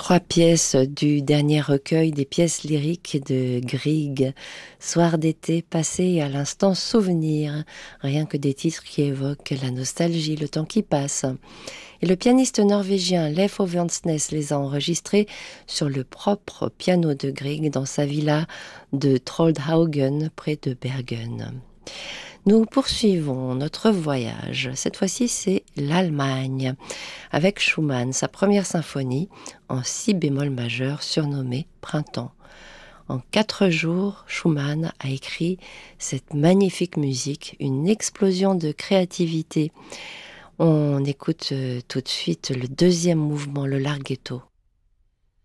Trois pièces du dernier recueil des pièces lyriques de Grieg. Soir d'été passé à l'instant souvenir. Rien que des titres qui évoquent la nostalgie, le temps qui passe. Et le pianiste norvégien Leif Oversnes les a enregistrés sur le propre piano de Grieg dans sa villa de Troldhaugen près de Bergen. Nous poursuivons notre voyage. Cette fois-ci, c'est l'Allemagne, avec Schumann, sa première symphonie en si bémol majeur surnommée Printemps. En 4 jours, Schumann a écrit cette magnifique musique, une explosion de créativité. On écoute tout de suite le deuxième mouvement, le Larghetto.